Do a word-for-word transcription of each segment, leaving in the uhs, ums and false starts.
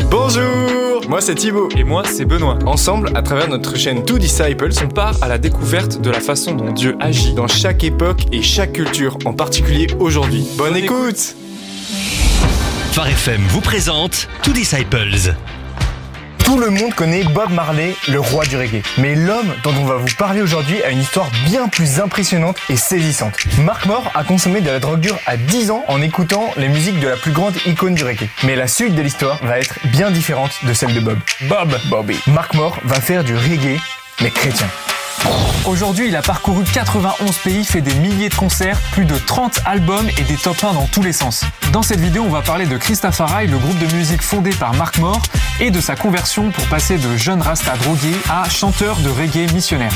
Bonjour, moi c'est Thibaut. Et moi c'est Benoît. Ensemble, à travers notre chaîne Two Disciples, On part à la découverte de la façon dont Dieu agit dans chaque époque et chaque culture, en particulier aujourd'hui. Bonne, Bonne écoute, écoute. Phare F M vous présente Two Disciples. Tout le monde connaît Bob Marley, le roi du reggae. Mais l'homme dont on va vous parler aujourd'hui a une histoire bien plus impressionnante et saisissante. Mark Moore a consommé de la drogue dure à dix ans en écoutant les musiques de la plus grande icône du reggae. Mais la suite de l'histoire va être bien différente de celle de Bob. Bob, Bobby. Mark Moore va faire du reggae, mais chrétien. Aujourd'hui, il a parcouru quatre-vingt-onze pays, fait des milliers de concerts, plus de trente albums et des top un dans tous les sens. Dans cette vidéo, on va parler de Christafari, le groupe de musique fondé par Mark Moore, et de sa conversion pour passer de jeune rasta drogué à chanteur de reggae missionnaire.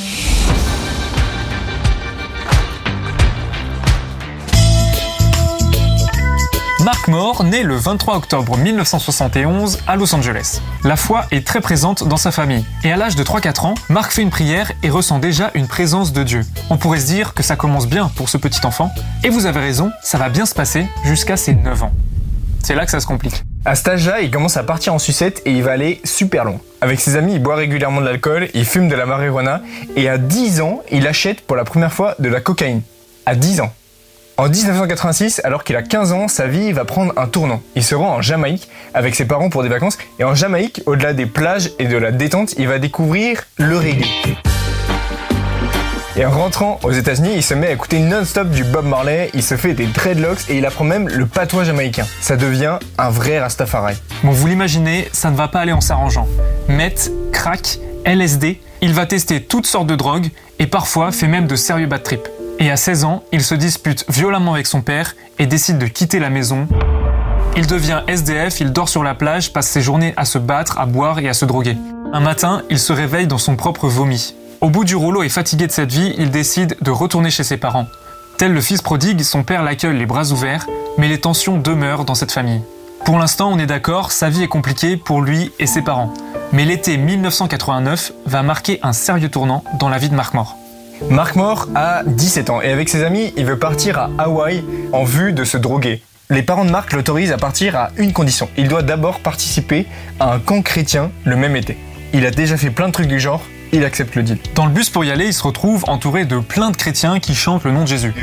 Mark Moore naît le vingt-trois octobre mille neuf cent soixante et onze à Los Angeles. La foi est très présente dans sa famille. Et à l'âge de trois à quatre ans, Mark fait une prière et ressent déjà une présence de Dieu. On pourrait se dire que ça commence bien pour ce petit enfant. Et vous avez raison, ça va bien se passer jusqu'à ses neuf ans. C'est là que ça se complique. À cet âge-là, il commence à partir en sucette et il va aller super loin. Avec ses amis, il boit régulièrement de l'alcool, il fume de la marijuana et à dix ans, il achète pour la première fois de la cocaïne. À dix ans. En dix-neuf cent quatre-vingt-six, alors qu'il a quinze ans, sa vie va prendre un tournant. Il se rend en Jamaïque avec ses parents pour des vacances. Et en Jamaïque, au-delà des plages et de la détente, il va découvrir le reggae. Et en rentrant aux États-Unis, il se met à écouter non-stop du Bob Marley, il se fait des dreadlocks et il apprend même le patois jamaïcain. Ça devient un vrai Rastafari. Bon, vous l'imaginez, ça ne va pas aller en s'arrangeant. Meth, crack, L S D, il va tester toutes sortes de drogues et parfois fait même de sérieux bad trips. Et à seize ans, il se dispute violemment avec son père et décide de quitter la maison. Il devient S D F, il dort sur la plage, passe ses journées à se battre, à boire et à se droguer. Un matin, il se réveille dans son propre vomi. Au bout du rouleau et fatigué de cette vie, il décide de retourner chez ses parents. Tel le fils prodigue, son père l'accueille les bras ouverts, mais les tensions demeurent dans cette famille. Pour l'instant, on est d'accord, sa vie est compliquée pour lui et ses parents. Mais l'été mille neuf cent quatre-vingt-neuf va marquer un sérieux tournant dans la vie de Mark Moore. Mark Moore a dix-sept ans et avec ses amis, il veut partir à Hawaï en vue de se droguer. Les parents de Mark l'autorisent à partir à une condition. Il doit d'abord participer à un camp chrétien le même été. Il a déjà fait plein de trucs du genre, il accepte le deal. Dans le bus pour y aller, il se retrouve entouré de plein de chrétiens qui chantent le nom de Jésus.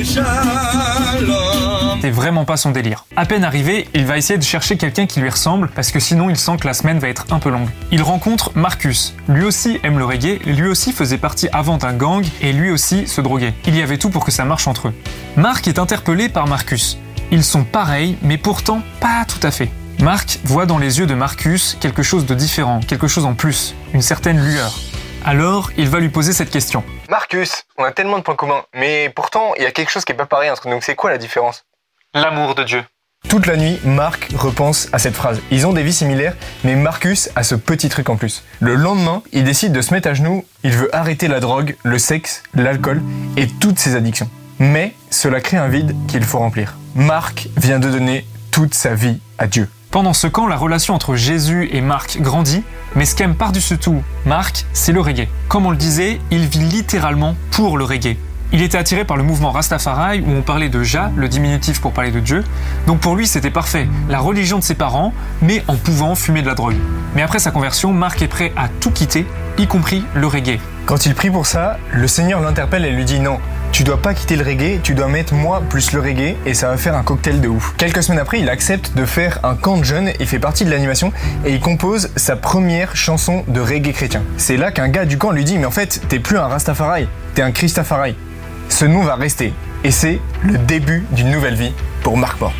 C'est vraiment pas son délire. À peine arrivé, il va essayer de chercher quelqu'un qui lui ressemble parce que sinon il sent que la semaine va être un peu longue. Il rencontre Marcus. Lui aussi aime le reggae, lui aussi faisait partie avant d'un gang et lui aussi se droguait. Il y avait tout pour que ça marche entre eux. Mark est interpellé par Marcus. Ils sont pareils, mais pourtant pas tout à fait. Mark voit dans les yeux de Marcus quelque chose de différent, quelque chose en plus, une certaine lueur. Alors, il va lui poser cette question. Marcus, on a tellement de points communs, mais pourtant, il y a quelque chose qui est pas pareil entre nous. C'est quoi la différence ? L'amour de Dieu. Toute la nuit, Mark repense à cette phrase. Ils ont des vies similaires, mais Marcus a ce petit truc en plus. Le lendemain, il décide de se mettre à genoux, il veut arrêter la drogue, le sexe, l'alcool et toutes ses addictions. Mais cela crée un vide qu'il faut remplir. Mark vient de donner toute sa vie à Dieu. Pendant ce camp, la relation entre Jésus et Mark grandit, mais ce qu'aime par-dessus tout Mark, c'est le reggae. Comme on le disait, il vit littéralement pour le reggae. Il était attiré par le mouvement Rastafari où on parlait de Jah, le diminutif pour parler de Dieu. Donc pour lui, c'était parfait, la religion de ses parents, mais en pouvant fumer de la drogue. Mais après sa conversion, Mark est prêt à tout quitter, y compris le reggae. Quand il prie pour ça, le Seigneur l'interpelle et lui dit non. Tu dois pas quitter le reggae, tu dois mettre moi plus le reggae et ça va faire un cocktail de ouf. Quelques semaines après, il accepte de faire un camp de jeunes, il fait partie de l'animation et il compose sa première chanson de reggae chrétien. C'est là qu'un gars du camp lui dit mais en fait, t'es plus un Rastafari, t'es un Christafari. Ce nom va rester et c'est le début d'une nouvelle vie pour Mark Moore.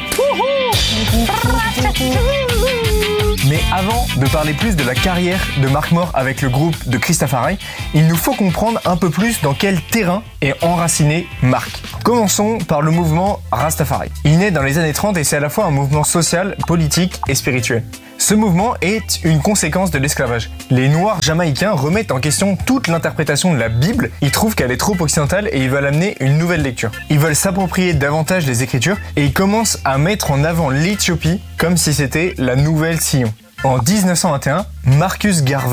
Mais avant de parler plus de la carrière de Mark Moore avec le groupe de Christafari, il nous faut comprendre un peu plus dans quel terrain est enraciné Mark. Commençons par le mouvement Rastafari. Il naît dans les années trente et c'est à la fois un mouvement social, politique et spirituel. Ce mouvement est une conséquence de l'esclavage. Les Noirs jamaïcains remettent en question toute l'interprétation de la Bible, ils trouvent qu'elle est trop occidentale et ils veulent amener une nouvelle lecture. Ils veulent s'approprier davantage les Écritures et ils commencent à mettre en avant l'Éthiopie comme si c'était la nouvelle Sion. En dix-neuf cent vingt et un, Marcus Garvey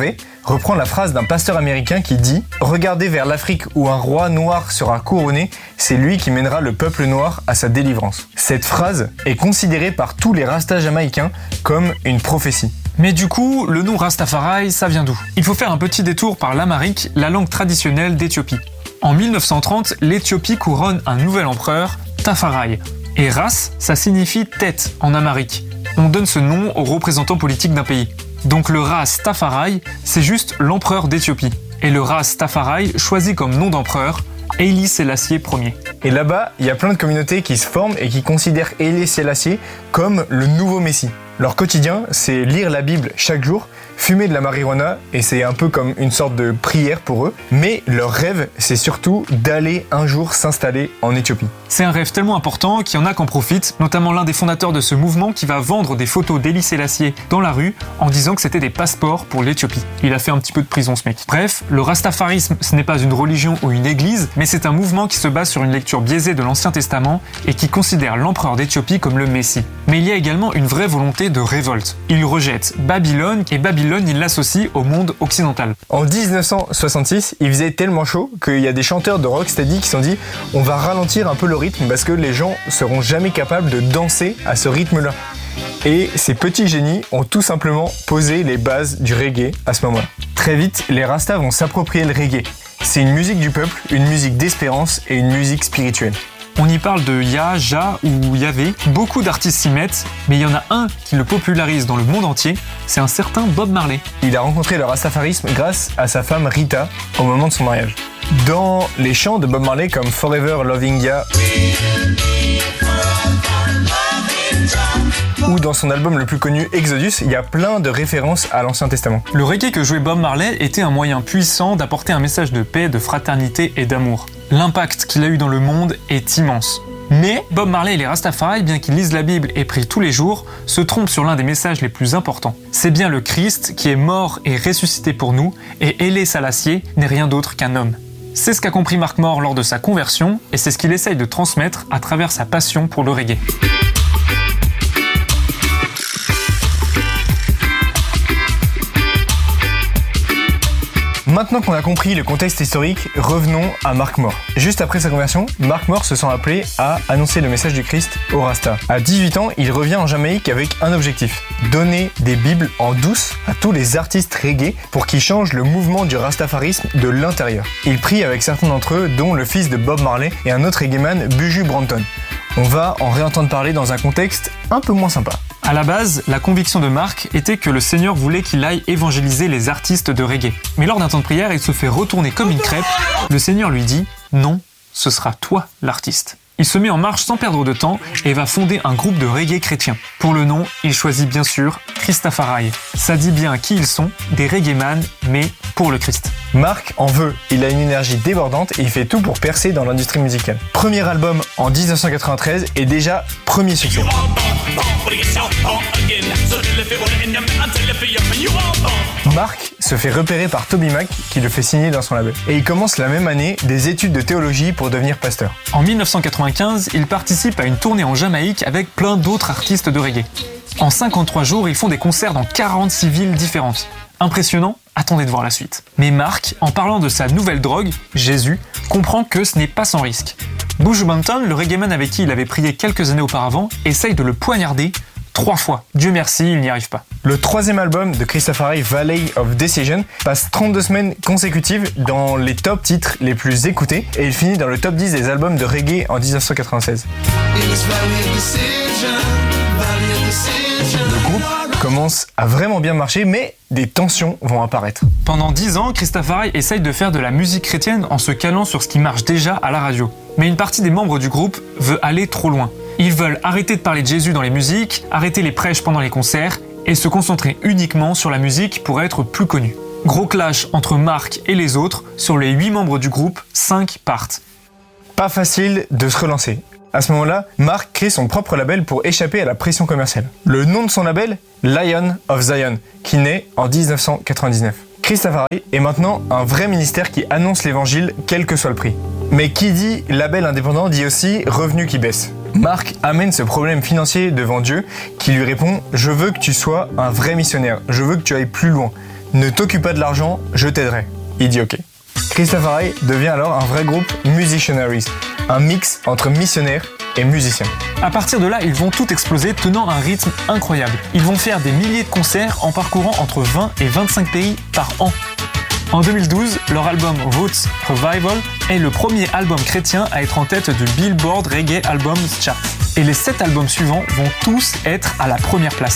reprend la phrase d'un pasteur américain qui dit « Regardez vers l'Afrique où un roi noir sera couronné, c'est lui qui mènera le peuple noir à sa délivrance. » Cette phrase est considérée par tous les rastas jamaïcains comme une prophétie. Mais du coup, le nom Rastafari, ça vient d'où? Il faut faire un petit détour par l'Amharique, la langue traditionnelle d'Éthiopie. En mille neuf cent trente, l'Éthiopie couronne un nouvel empereur, Tafarai. Et Ras, ça signifie tête en amharique. On donne ce nom aux représentants politiques d'un pays. Donc le Ras Tafarai, c'est juste l'empereur d'Éthiopie. Et le Ras Tafarai choisit comme nom d'empereur Haile Selassie Ier. Et là-bas, il y a plein de communautés qui se forment et qui considèrent Haile Selassie comme le nouveau Messie. Leur quotidien, c'est lire la Bible chaque jour, fumer de la marijuana, et c'est un peu comme une sorte de prière pour eux. Mais leur rêve, c'est surtout d'aller un jour s'installer en Éthiopie. C'est un rêve tellement important qu'il y en a qui en profitent, notamment l'un des fondateurs de ce mouvement qui va vendre des photos d'Haile Selassie dans la rue en disant que c'était des passeports pour l'Éthiopie. Il a fait un petit peu de prison ce mec. Bref, le rastafarisme, ce n'est pas une religion ou une église, mais c'est un mouvement qui se base sur une lecture biaisée de l'Ancien Testament et qui considère l'empereur d'Éthiopie comme le Messie. Mais il y a également une vraie volonté de révolte. Il rejette Babylone et Babylone, il l'associe au monde occidental. En dix-neuf cent soixante-six, il faisait tellement chaud qu'il y a des chanteurs de rocksteady qui se sont dit on va ralentir un peu le rythme parce que les gens seront jamais capables de danser à ce rythme-là. Et ces petits génies ont tout simplement posé les bases du reggae à ce moment-là. Très vite, les Rastas vont s'approprier le reggae. C'est une musique du peuple, une musique d'espérance et une musique spirituelle. On y parle de Ya, Ja ou Yahvé. Beaucoup d'artistes s'y mettent, mais il y en a un qui le popularise dans le monde entier, c'est un certain Bob Marley. Il a rencontré le rastafarisme grâce à sa femme Rita au moment de son mariage. Dans les chants de Bob Marley comme Forever Loving Ya ou dans son album le plus connu Exodus, il y a plein de références à l'Ancien Testament. Le reggae que jouait Bob Marley était un moyen puissant d'apporter un message de paix, de fraternité et d'amour. L'impact qu'il a eu dans le monde est immense. Mais Bob Marley et les Rastafari, bien qu'ils lisent la Bible et prient tous les jours, se trompent sur l'un des messages les plus importants. C'est bien le Christ qui est mort et ressuscité pour nous, et Haile Selassie n'est rien d'autre qu'un homme. C'est ce qu'a compris Mark Moore lors de sa conversion, et c'est ce qu'il essaye de transmettre à travers sa passion pour le reggae. Maintenant qu'on a compris le contexte historique, revenons à Mark Moore. Juste après sa conversion, Mark Moore se sent appelé à annoncer le message du Christ aux Rastas. À dix-huit ans, il revient en Jamaïque avec un objectif, donner des Bibles en douce à tous les artistes reggae pour qu'ils changent le mouvement du rastafarisme de l'intérieur. Il prie avec certains d'entre eux, dont le fils de Bob Marley et un autre reggaeman, Buju Banton. On va en réentendre parler dans un contexte un peu moins sympa. À la base, la conviction de Mark était que le Seigneur voulait qu'il aille évangéliser les artistes de reggae. Mais lors d'un temps de prière, il se fait retourner comme une crêpe. Le Seigneur lui dit « Non, ce sera toi l'artiste ». Il se met en marche sans perdre de temps et va fonder un groupe de reggae chrétien. Pour le nom, il choisit bien sûr Christafari. Ça dit bien qui ils sont, des reggaeman, mais pour le Christ. Mark en veut, il a une énergie débordante et il fait tout pour percer dans l'industrie musicale. Premier album en dix-neuf cent quatre-vingt-treize et déjà premier succès. Mark se fait repérer par Toby Mac qui le fait signer dans son label. Et il commence la même année des études de théologie pour devenir pasteur. En mille neuf cent quatre-vingt-quinze, il participe à une tournée en Jamaïque avec plein d'autres artistes de reggae. En cinquante-trois jours, ils font des concerts dans quarante-six villes différentes. Impressionnant? Attendez de voir la suite. Mais Mark, en parlant de sa nouvelle drogue, Jésus, comprend que ce n'est pas sans risque. Buju Banton, le reggaeman avec qui il avait prié quelques années auparavant, essaye de le poignarder trois fois. Dieu merci, il n'y arrive pas. Le troisième album de Christafari, Valley of Decision, passe trente-deux semaines consécutives dans les top titres les plus écoutés et il finit dans le top dix des albums de reggae en dix-neuf cent quatre-vingt-seize. Le groupe commence à vraiment bien marcher, mais des tensions vont apparaître. Pendant dix ans, Christafari essaye de faire de la musique chrétienne en se calant sur ce qui marche déjà à la radio. Mais une partie des membres du groupe veut aller trop loin. Ils veulent arrêter de parler de Jésus dans les musiques, arrêter les prêches pendant les concerts et se concentrer uniquement sur la musique pour être plus connus. Gros clash entre Mark et les autres, sur les huit membres du groupe, cinq partent. Pas facile de se relancer. À ce moment-là, Mark crée son propre label pour échapper à la pression commerciale. Le nom de son label, Lion of Zion, qui naît en dix-neuf cent quatre-vingt-dix-neuf. Christafari est maintenant un vrai ministère qui annonce l'évangile quel que soit le prix. Mais qui dit label indépendant dit aussi revenus qui baissent. Mark amène ce problème financier devant Dieu qui lui répond « Je veux que tu sois un vrai missionnaire, je veux que tu ailles plus loin. Ne t'occupe pas de l'argent, je t'aiderai. Il dit ok. Christafari devient alors un vrai groupe Musicianaries, un mix entre missionnaires et musiciens. À partir de là, ils vont tout exploser tenant un rythme incroyable. Ils vont faire des milliers de concerts en parcourant entre vingt et vingt-cinq pays par an. En deux mille douze, leur album Roots Revival est le premier album chrétien à être en tête du Billboard Reggae Albums Chart. Et les sept albums suivants vont tous être à la première place.